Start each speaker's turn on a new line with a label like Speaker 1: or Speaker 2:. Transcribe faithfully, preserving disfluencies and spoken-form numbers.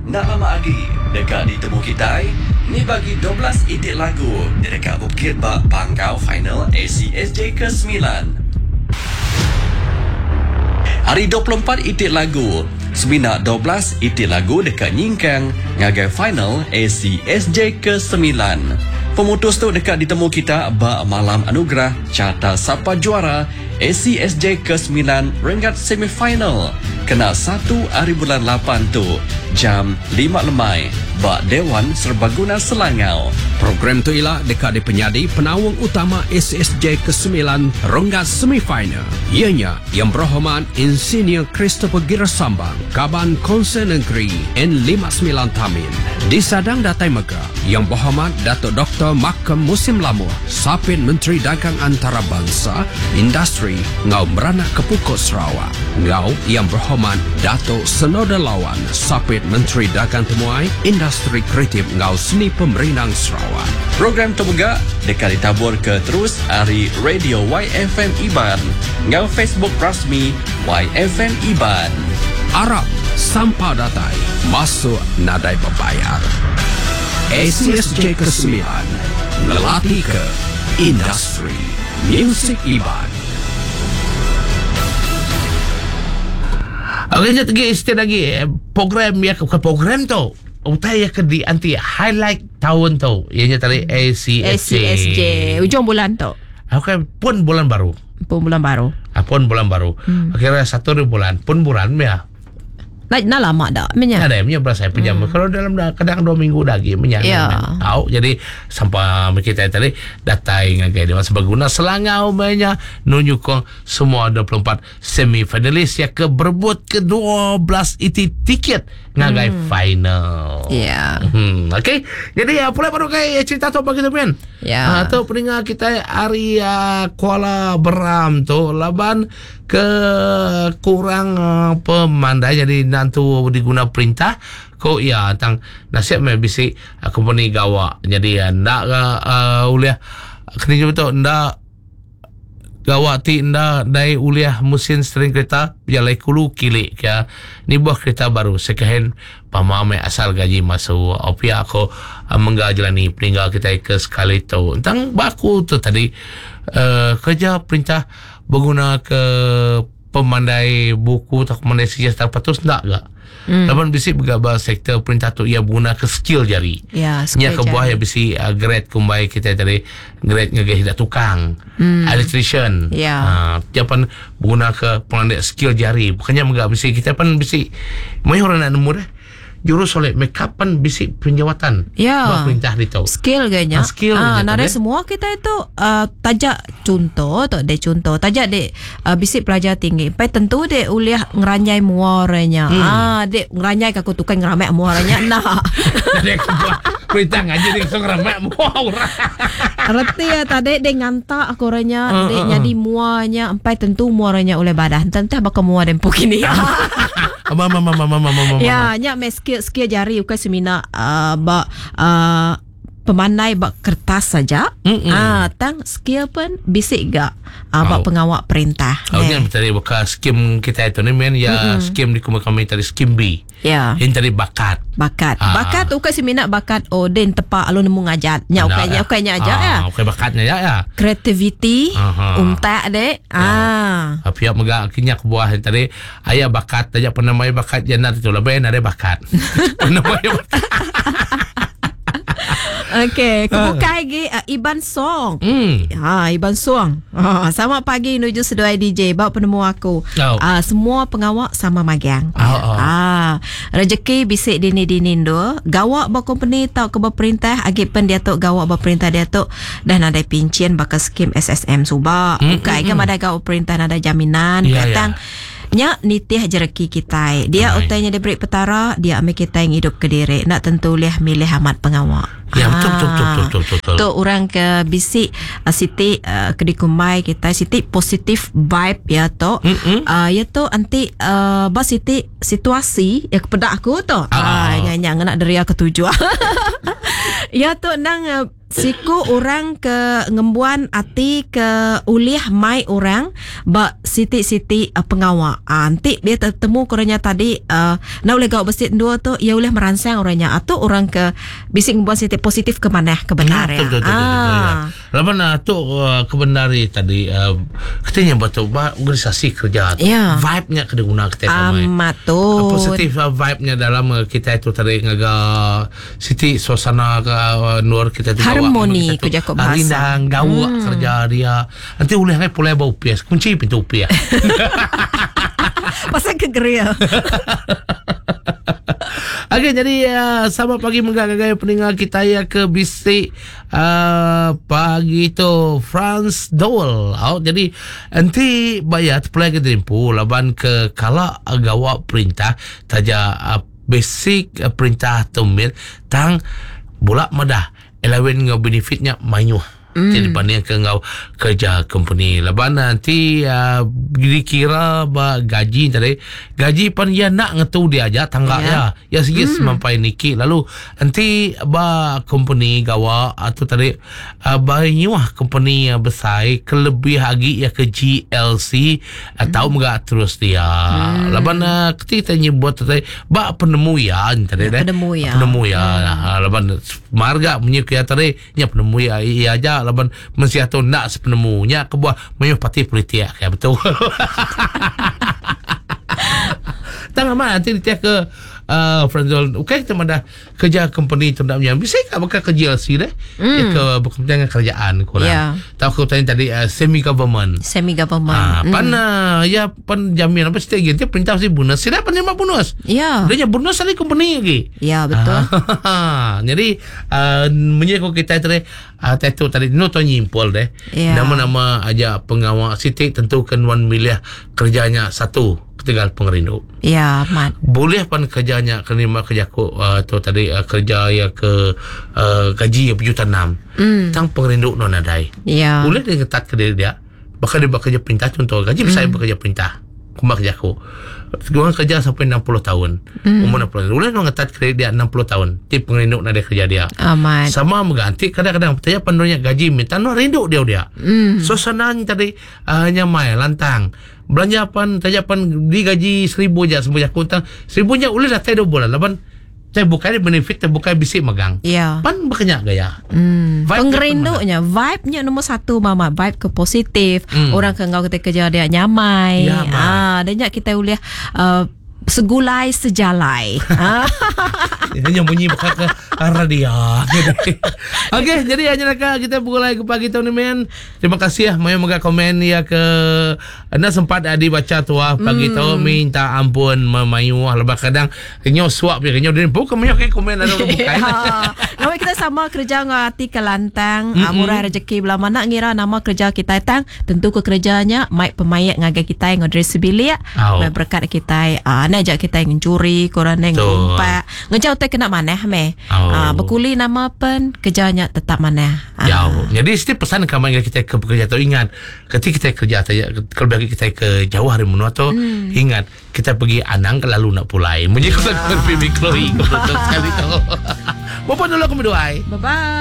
Speaker 1: nak lama lagi dekat ditemu kita ni bagi dua belas itik lagu dekat Bukit Bak Pangkau final A C S J ke sembilan. Hari dua puluh empat itik lagu Seminak dua belas itik lagu dekat Nyingkang ngagai final A C S J ke sembilan. Pemutus tu dekat ditemu kita bak malam anugerah carta siapa juara A C S J ke sembilan rengat semifinal kena satu hari bulan lapan tu jam lima lemai bak Dewan Serbaguna Selangau.
Speaker 2: Program tu ialah dekat di penyadi penawang utama A C S J ke sembilan rengat semifinal. Ianya yang berhormat Insinyur Christopher Girasambang Kaban Konsen Negeri N lima puluh sembilan Tamin. Di Sadang Datai Mega yang berhormat Datuk Doktor Makam Musim Lamur Sapit Menteri Dagang Antarabangsa Industri Ngau Meranak Kepukut Sarawak. Ngau yang berhormat Datuk Senoda Lawan Sapit Menteri Dagang Temuai Industri Kreatif Ngau Seni Pemerintah Sarawak.
Speaker 1: Program terbegak dekat ditabur ke terus hari Radio Y F M Iban ngau Facebook rasmi Y F M Iban.
Speaker 2: Arab sampah datai masuk nadai berbayar. A C S J ke sembilan melatih ke industri muzik Iban.
Speaker 3: Okey, jat lagi setiap lagi program ya bukan program tu. Utai ya ke di anti highlight tahun tu. Ianya tadi A C S J.
Speaker 4: A C S J ujung bulan tu.
Speaker 3: Okey, pun bulan baru.
Speaker 4: Pun bulan baru.
Speaker 3: Ah, pun bulan baru. Hmm. Akhirnya satu bulan pun bulan ya.
Speaker 4: Nak nak lama dah menya.
Speaker 3: Ada punya berasa pinjam. Hmm. Kalau dalam dah kadang dua minggu lagi menya.
Speaker 4: Ya.
Speaker 3: Tahu jadi sampai kita tadi datai ngagai Dewan Serbaguna Selangau menya nunjuk semua dua puluh empat semifinalis yang ke berebut ke dua belas iti tiket ngagai hmm. final.
Speaker 4: Ya.
Speaker 3: Hmm, okey. Jadi apa pula baru kai cerita tu bagi tu kan?
Speaker 4: Ya.
Speaker 3: Ha, tu pendengar kita hari uh, Kuala Beram tu laban ke kurang uh, pemandai jadi nantu diguna perintah ko ya tang nasib me bisi uh, company gawa jadi ndak uh, uh, uliah kena betul ndak gawa ti ndak dai uliah mesin string kereta jalai kulu kilik ya ni buah kereta baru second pamame asal gaji masuk opia aku uh, menggajalani peninggal kita ke sekali tu tentang baku tu tadi uh, kerja perintah berguna ke pemandai buku atau pemandai sejarah patut tak gak? Hmm. Lapan bisi bergabah sektor perintah tu ia guna ke skill jari.
Speaker 4: Ya, skill
Speaker 3: jari. Nya ke buah ya bisi uh, grade kumbai kita tadi grade ngagih dak tukang, hmm. electrician.
Speaker 4: Ya.
Speaker 3: Uh, japan berguna ke pemandai skill jari. Bukannya megah bisi kita pan bisi mai orang nak nemu dah. Jurus oleh mekapan bisi penjawatan.
Speaker 4: Ya.
Speaker 3: Perintah itu.
Speaker 4: Skill ganya.
Speaker 3: Ah, skill.
Speaker 4: Ah,
Speaker 3: ganya,
Speaker 4: nada semua kita itu uh, tajak contoh tu dek contoh. Tajak dek uh, bisi pelajar tinggi. Pai tentu dek uliah ngeranyai muaranya. Hmm. Ah, dek ngeranyai kaku tukang ngeramek muaranya. Nah.
Speaker 3: Dek perintah ngaji dek so ngeramek muar.
Speaker 4: Arti ya tadi dek nganta aku orangnya
Speaker 3: uh,
Speaker 4: dek
Speaker 3: uh,
Speaker 4: nyadi muarnya. Pai tentu muaranya oleh badan. Tentu bakal muar dempo kini.
Speaker 3: Mama mama mama mama.
Speaker 4: Ya, nya me skill skill jari ukai semina uh, ba uh, pemandai bak kertas saja.
Speaker 3: Mm-mm.
Speaker 4: Ah, tang skill pun bisik gak uh, bak
Speaker 3: Oh.
Speaker 4: pengawak perintah.
Speaker 3: Oh,
Speaker 4: Eh.
Speaker 3: yang tadi buka skim kita itu ni men ya
Speaker 4: Mm-mm.
Speaker 3: skim di kumpulan kami tadi skim B.
Speaker 4: Ya.
Speaker 3: Yang tadi bakat.
Speaker 4: Bakat.
Speaker 3: Ah.
Speaker 4: Bakat ukai semina bakat oh den tepak alun nemu ngajat. Nya ukainya ukainya aja
Speaker 3: ah,
Speaker 4: ya.
Speaker 3: Ukai bakatnya ya ya.
Speaker 4: Creativity
Speaker 3: Aha.
Speaker 4: untak dek. Ah.
Speaker 3: Tapi yang megak kinyak buah yang tadi ayah bakat aja penamai bakat jangan itu lebih ada bakat. Penamai bakat.
Speaker 4: Okey, kebuka lagi uh, Iban Song.
Speaker 3: Hmm.
Speaker 4: Ha, Iban Song. Ha, selamat pagi menuju seduai D J. Bawa penemu aku.
Speaker 3: Oh.
Speaker 4: Ah, semua pengawak sama magang.
Speaker 3: Oh, oh.
Speaker 4: Ah, rezeki bisik dini-dini do. Gawak ba company tau ke perintah agak pen dia tok gawak ba perintah dia tok dah ada pincian bakal skim S S M suba.
Speaker 3: Hmm,
Speaker 4: Bukai
Speaker 3: hmm,
Speaker 4: kan
Speaker 3: hmm.
Speaker 4: ada gawak perintah ada jaminan
Speaker 3: Ya,
Speaker 4: datang. Nya nitih jereki kita. Dia
Speaker 3: Alright.
Speaker 4: utainya dia beri petara, dia ambil kita yang hidup ke diri. Nak tentu liah milih amat pengawak.
Speaker 3: Ya, betul, betul, betul, betul, betul, betul.
Speaker 4: Tu orang ke bisik uh, Siti uh, ke dikumbai kita Siti positif vibe ya tu.
Speaker 3: Mm-mm.
Speaker 4: Uh, ya tu anti uh, bas Siti situasi ya kepada aku tu. Ah,
Speaker 3: Ah.
Speaker 4: uh, yang nak dari ketujuh. Ya tu nang uh, siku orang ke ngembuan ati ke uliah mai orang ba siti-siti uh, pengawal. Uh, nanti dia tertemu koranya tadi uh, na oleh gawat besit dua tu ia oleh merangsang orangnya atau orang ke bisik ngembuan siti positif ke mana kebenar ya.
Speaker 3: Betul betul betul.
Speaker 4: Ah.
Speaker 3: Laban tu kebenari tadi uh, katanya betul ba organisasi kerja tu.
Speaker 4: Ya.
Speaker 3: Vibe-nya kena guna kita ramai.
Speaker 4: Amat tu.
Speaker 3: Positif uh, vibe-nya dalam uh, kita itu tadi ngaga siti suasana ke uh, nur kita tu
Speaker 4: harmoni kerja kau bahasa.
Speaker 3: Rindang gawak hmm. kerja dia. Nanti boleh ngai pulai bau pias. Kunci pintu pias.
Speaker 4: Pasal kegeria.
Speaker 3: Okey, jadi uh, selamat pagi menggagaya pendengar kita ya ke bisik uh, pagi tu France Dole. Oh, jadi nanti bayar pulai ke tempu laban ke kala gawak perintah taja uh, basic uh, perintah tumil tang bulak madah eleven ngau benefitnya mayuh. Mm. Jadi banding ke ngau kerja company laban nanti uh, dikira ba gaji tadi gaji pan ya nak ngetu dia aja tangga yeah. ya ya segi mm. sampai niki lalu nanti ba company gawa atau tadi uh, ba nyuah company uh, besar kelebih lagi ya ke G L C atau mm. enggak terus dia mm. laban uh, ketika nyebut tadi ba penemu ya tadi
Speaker 4: ya, penemu ya
Speaker 3: penemu ya mm. laban marga menyukai tadi nya penemu ya iya aja laban mensiato nak sepenemunya kebuah mayuh parti politik kayak betul. Tang amat nanti dia ke uh, Franzol. Okey kita madah kerja company tu nak punya. Bisa tak bakal ke G L C deh? Mm. Ya ke bekerja dengan kerajaan kurang. Yeah. Tahu kau tanya tadi uh, semi government.
Speaker 4: Semi government.
Speaker 3: Ah,
Speaker 4: mm.
Speaker 3: pan uh, ya pan jamin apa setiap gitu perintah si bonus. Sila penerima bonus.
Speaker 4: Ya.
Speaker 3: Yeah. Dia bonus sekali company lagi.
Speaker 4: Ya, betul.
Speaker 3: Ah, jadi uh, menyekong kita tadi uh, tato tadi no to nyimpul deh. Yeah. Nama-nama aja pengawal siti tentukan one miliar kerjanya satu tinggal pengerindu.
Speaker 4: Ya, mat.
Speaker 3: Boleh pan kerjanya kerima kerja ko uh, tu tadi uh, kerja ya ke uh, gaji ya berjuta enam. Mm. Tang pengerindu non adai.
Speaker 4: Ya.
Speaker 3: Boleh dia ketat ke diri dia. Bakal dia bekerja perintah contoh gaji mm. saya bekerja perintah. Kumah kerja ko. Orang kerja sampai enam puluh tahun. Mm. Umur enam puluh tahun. Boleh dia ketat ke diri dia enam puluh tahun. Tip pengerindu nak dia kerja dia.
Speaker 4: Amat.
Speaker 3: Sama mengganti kadang-kadang tanya pandurnya gaji minta no rindu dia dia. Mm. Suasananya tadi uh, nyamai lantang. Belanja pan tajapan di gaji seribu aja sebanyak kuntang seribunya boleh dah tiada bulan laban saya bukan benefit terbuka bisik magang
Speaker 4: ya
Speaker 3: pan berkenyak gaya
Speaker 4: hmm. pengerindunya vibe-nya nombor satu mama vibe ke positif hmm. orang ke ngau kita kerja dia nyamai
Speaker 3: ya,
Speaker 4: ah dan kita boleh uh, segulai sejalai.
Speaker 3: Hanya bunyi bukan ke radio. Okey, jadi hanya nak kita mulai ke pagi tahun ni men. Terima kasih ya, moga moga komen ya ke anda sempat adi baca tu ah pagi mm. tahun minta ampun memayu lepas kadang kenyo suap ya kenyo dia bukan menyo ke komen ada bukan.
Speaker 4: Nama kita sama kerja ngati kelantang, mm-hmm. murah rezeki belah mana ngira nama kerja kita tang tentu ke kerjanya mai pemayat ngaga kita yang ngadres bilik,
Speaker 3: oh.
Speaker 4: mai berkat kita ah ajak kita yang curi, korang yang ngumpat. Ngejauh teh kena maneh meh. Oh. Uh, berkuli nama pen kerjanya tetap maneh. Uh.
Speaker 3: Jauh. Jadi setiap pesan kami kita ke bekerja tu ingat ketika kita kerja kalau bagi kita ke jauh hari menua tu hmm. ingat kita pergi Anang ke lalu nak pulai. Menjadi kita pergi Mikloi. Betul sekali tu. Bapa dulu kami doai.
Speaker 4: Bye bye.